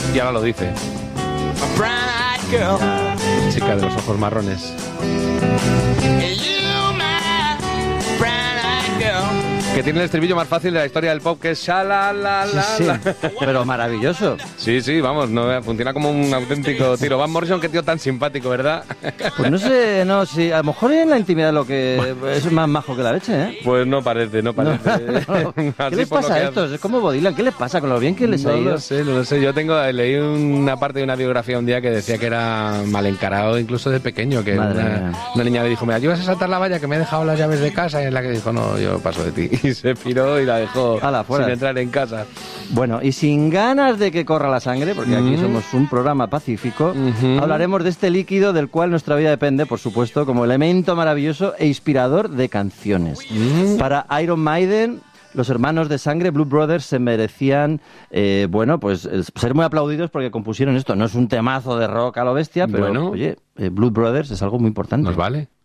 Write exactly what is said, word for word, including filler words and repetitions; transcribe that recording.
Y ahora lo dice. Chica de los ojos marrones. Que tiene el estribillo más fácil de la historia del pop, que es shalalala. Sí, sí, pero maravilloso. Sí, sí, vamos, no, funciona como un auténtico tiro. Van Morrison, qué tío tan simpático, ¿verdad? Pues no sé, no, sí, a lo mejor en la intimidad lo que es más majo que la leche, ¿eh? Pues no parece, no parece. No, no. ¿Qué les pasa a estos? Es como Bob Dylan, ¿qué les pasa con lo bien que les no ha ido? No lo sé, no lo sé. Yo tengo, leí una parte de una biografía un día que decía que era mal encarado incluso de pequeño, que una, una niña le dijo, me ayudas a saltar la valla que me he dejado las llaves de casa, y en la que dijo, no, yo paso de ti. Y se piró y la dejó Ala, sin entrar en casa. Bueno, y sin ganas de que corra la sangre, porque aquí mm. somos un programa pacífico, uh-huh. hablaremos de este líquido del cual nuestra vida depende, por supuesto, como elemento maravilloso e inspirador de canciones. Uh-huh. Para Iron Maiden, los hermanos de sangre, Blue Brothers, se merecían, eh, bueno, pues ser muy aplaudidos porque compusieron esto. No es un temazo de rock a lo bestia, pero, bueno. oye, eh, Blue Brothers es algo muy importante. Nos vale.